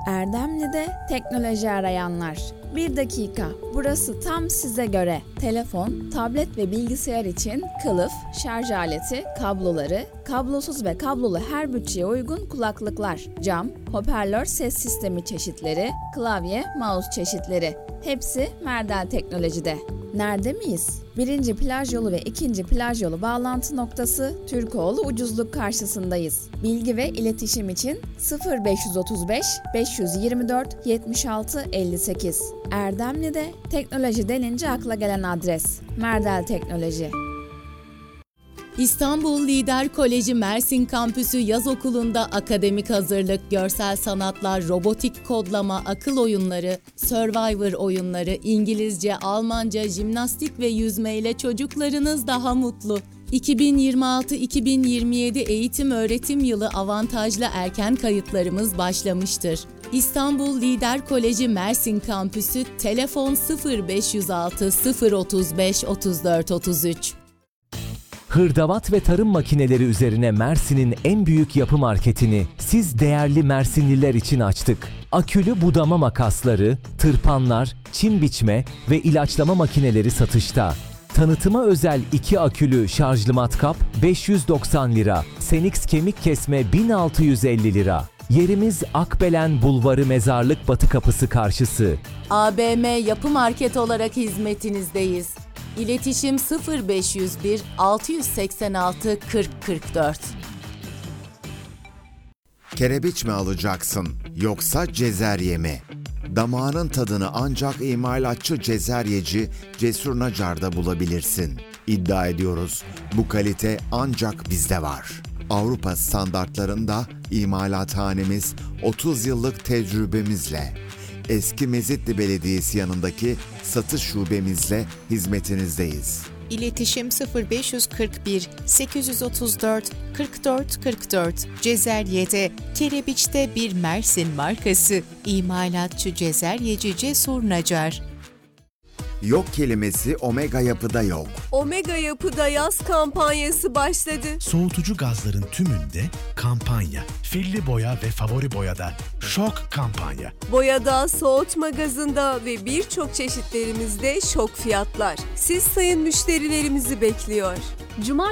Erdemli'de teknoloji arayanlar. 1 dakika, burası tam size göre. Telefon, tablet ve bilgisayar için kılıf, şarj aleti, kabloları, kablosuz ve kablolu her bütçeye uygun kulaklıklar, cam, hoparlör ses sistemi çeşitleri, klavye, mouse çeşitleri. Hepsi Merdel Teknoloji'de. Nerede miyiz? 1. plaj yolu ve 2. plaj yolu bağlantı noktası Türkoğlu Ucuzluk karşısındayız. Bilgi ve iletişim için 0535 524 76 58. Erdemli'de teknoloji denince akla gelen adres Merdel Teknoloji. İstanbul Lider Koleji Mersin Kampüsü Yaz Okulu'nda akademik hazırlık, görsel sanatlar, robotik kodlama, akıl oyunları, Survivor oyunları, İngilizce, Almanca, jimnastik ve yüzme ile çocuklarınız daha mutlu. 2026-2027 eğitim-öğretim yılı avantajlı erken kayıtlarımız başlamıştır. İstanbul Lider Koleji Mersin Kampüsü telefon 0506 035 34 33. Hırdavat ve tarım makineleri üzerine Mersin'in en büyük yapı marketini siz değerli Mersinliler için açtık. Akülü budama makasları, tırpanlar, çim biçme ve ilaçlama makineleri satışta. Tanıtıma özel 2 akülü şarjlı matkap 590 lira, Senix kemik kesme 1650 lira. Yerimiz Akbelen Bulvarı Mezarlık Batı Kapısı karşısı. ABM Yapı Market olarak hizmetinizdeyiz. İletişim 0501 686 40 44. Kerebiç mi alacaksın yoksa cezerye mi? Damağının tadını ancak imalatçı cezeryeci Cesur Nacar'da bulabilirsin. İddia ediyoruz, bu kalite ancak bizde var. Avrupa standartlarında imalathanemiz 30 yıllık tecrübemizle, eski Mezitli Belediyesi yanındaki satış şubemizle hizmetinizdeyiz. İletişim 0541 834 44 44. Cezerye'de, Kerebiç'te bir Mersin markası. İmalatçı cezeryeci Cesur Nacar. Yok kelimesi Omega Yapı'da yok. Omega Yapı'da yaz kampanyası başladı. Soğutucu gazların tümünde kampanya. Filli boya ve favori boyada şok kampanya. Boyada, soğutma gazında ve birçok çeşitlerimizde şok fiyatlar. Siz sayın müşterilerimizi bekliyor.